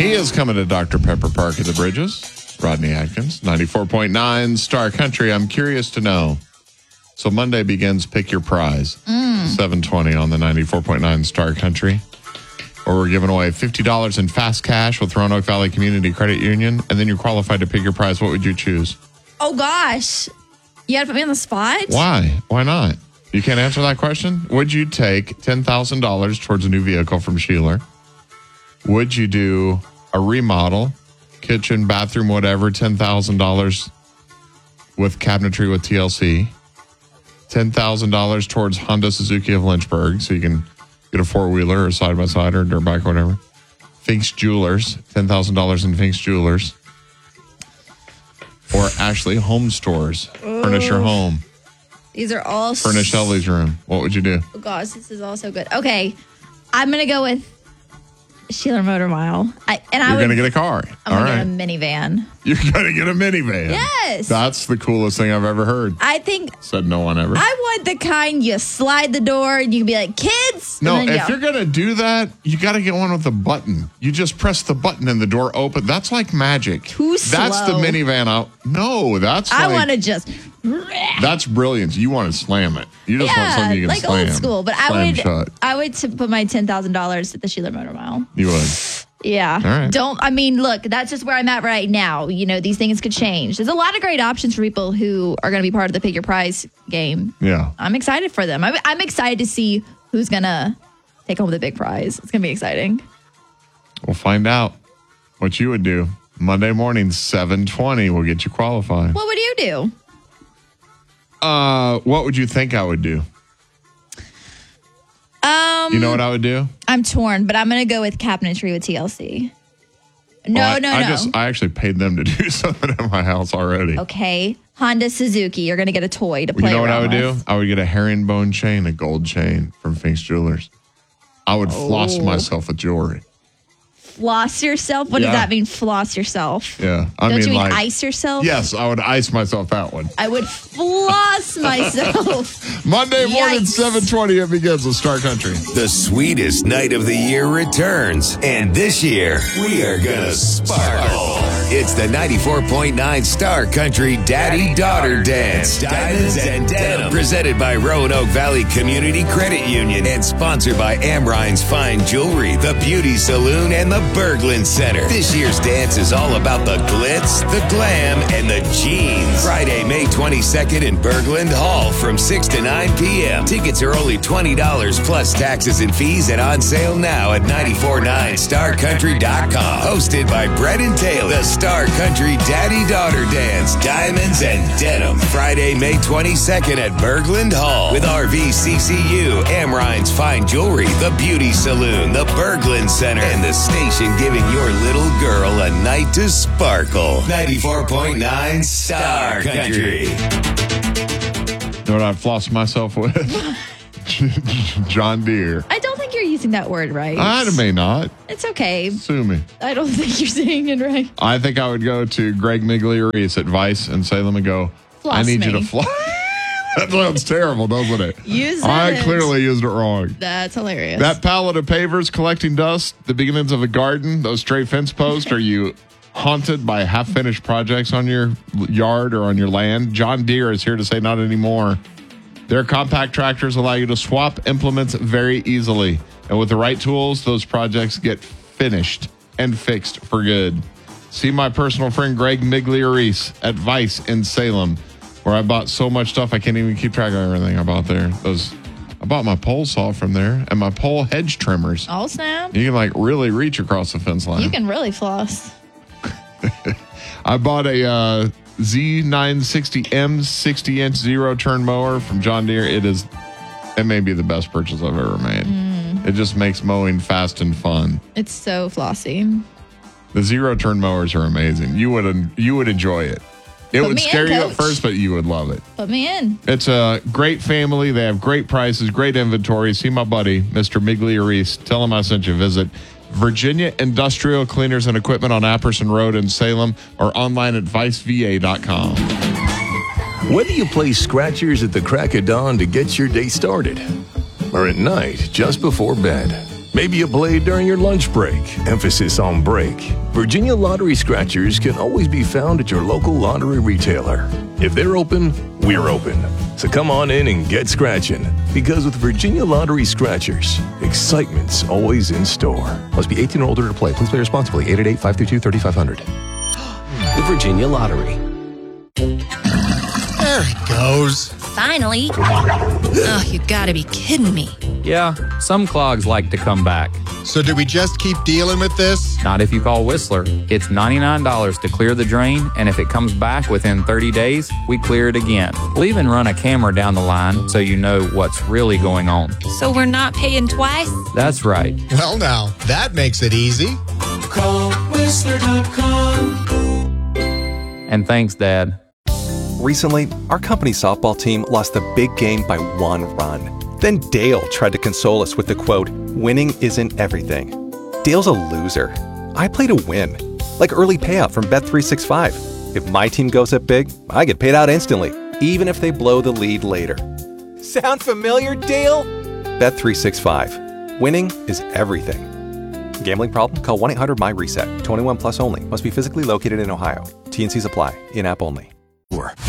He is coming to Dr. Pepper Park at the Bridges. Rodney Atkins, 94.9 Star Country. I'm curious to know. So Monday begins Pick Your Prize, 7:20 on the 94.9 Star Country. Or we're giving away $50 in fast cash with Roanoke Valley Community Credit Union. And then you're qualified to pick your prize. What would you choose? Oh, gosh. You got to put me on the spot? Why? Why not? You can't answer that question? Would you take $10,000 towards a new vehicle from Sheeler? Would you do a remodel, kitchen, bathroom, whatever, $10,000 with cabinetry with TLC? $10,000 towards Honda Suzuki of Lynchburg, so you can get a four-wheeler or a side-by-side or a dirt bike or whatever. Fink's Jewelers, $10,000 in Fink's Jewelers. Or Ashley Home Stores, furnish your home. These are all... Furnish Ellie's room. What would you do? Oh, gosh, this is all so good. Okay, I'm going to go with Sheeler Motor Mile. You're going to get a car. I'm going to get a minivan. You're going to get a minivan. Yes. That's the coolest thing I've ever heard. I think... Said no one ever. I want the kind you slide the door and you can be like, kids. No, if you're going to do that, you got to get one with a button. You just press the button and the door open. That's like magic. Too slow. That's the minivan out. No, that's I want to just... That's brilliant. You want to slam it. You just want something you can slam. Like old school. But I would put my $10,000 at the Sheeler Motor Mile. You would. Yeah. All right. Look, that's just where I'm at right now. You know, these things could change. There's a lot of great options for people who are going to be part of the Pick Your Prize game. Yeah. I'm excited for them. I'm excited to see who's going to take home the big prize. It's going to be exciting. We'll find out what you would do. Monday morning, 7:20. We'll get you qualified. What would you do? What would you think I would do? You know what I would do? I'm torn, but I'm going to go with cabinetry with TLC. No. I actually paid them to do something at my house already. Okay. Honda Suzuki. You're going to get a toy to play You know what I would with. do? I would get a herringbone chain, a gold chain from Fink's Jewelers. I would floss myself with jewelry. Floss yourself? What does that mean, floss yourself? Yeah. Don't you mean ice yourself? Yes, I would ice myself that one. I would floss myself. Monday morning, 7:20, it begins with Star Country. The sweetest night of the year returns, and this year, we are gonna sparkle. It's the 94.9 Star Country Daddy-Daughter Dance. Diamonds and Denim. Presented by Roanoke Valley Community Credit Union and sponsored by Amrine's Fine Jewelry, the Beauty Saloon, and the Berglund Center. This year's dance is all about the glitz, the glam, and the jeans. Friday, May 22nd in Berglund Hall from 6 to 9 p.m. Tickets are only $20 plus taxes and fees and on sale now at 949starcountry.com. Hosted by Brett and Taylor. The Star Country Daddy-Daughter Dance. Diamonds and Denim. Friday, May 22nd at Berglund Hall with RVCCU, Amrine's Fine Jewelry, the Beauty Saloon, the Berglund Center, and the station giving your little girl a night to sparkle. 94.9 Star Country. You know what I'd floss myself with? John Deere. I don't think you're using that word right. I may not. It's okay. Sue me. I don't think you're saying it right. I think I would go to Greg Migliorese at Vice in Salem and go, Floss I need me. you to floss. That sounds terrible, doesn't it? I clearly used it wrong. That's hilarious. That pallet of pavers collecting dust, the beginnings of a garden, those stray fence posts, are you haunted by half-finished projects on your yard or on your land? John Deere is here to say not anymore. Their compact tractors allow you to swap implements very easily. And with the right tools, those projects get finished and fixed for good. See my personal friend Greg Migliorese at Vice in Salem, where I bought so much stuff I can't even keep track of everything I bought there. I bought my pole saw from there and my pole hedge trimmers. Oh, snap. You can really reach across the fence line. You can really floss. I bought a Z960M 60-inch zero-turn mower from John Deere. It may be the best purchase I've ever made. It just makes mowing fast and fun. It's so flossy. The zero-turn mowers are amazing. You would enjoy it. It would scare you at first, but you would love it. Put me in. It's a great family. They have great prices, great inventory. See my buddy, Mr. Migliorese. Tell him I sent you a visit. Virginia Industrial Cleaners and Equipment on Apperson Road in Salem or online at viceva.com. Whether you play scratchers at the crack of dawn to get your day started or at night just before bed, Maybe a blade during your lunch break. Emphasis on break. Virginia Lottery Scratchers can always be found at your local lottery retailer. If they're open, we're open. So come on in and get scratching. Because with Virginia Lottery Scratchers, excitement's always in store. Must be 18 or older to play. Please play responsibly. 888-532-3500. The Virginia Lottery. There it goes. Finally. Oh, you gotta be kidding me. Yeah, some clogs like to come back. So do we just keep dealing with this? Not if you call Whistler. It's $99 to clear the drain, and if it comes back within 30 days, we clear it again. We'll even run a camera down the line so you know what's really going on. So we're not paying twice? That's right. Well, now, that makes it easy. Call Whistler.com. And thanks, Dad. Recently, our company softball team lost the big game by 1 run. Then Dale tried to console us with the quote, "Winning isn't everything." Dale's a loser. I play to win. Like early payout from Bet365. If my team goes up big, I get paid out instantly, even if they blow the lead later. Sound familiar, Dale? Bet365. Winning is everything. Gambling problem? Call 1-800-MY-RESET. 21 plus only. Must be physically located in Ohio. T&Cs apply. In-app only.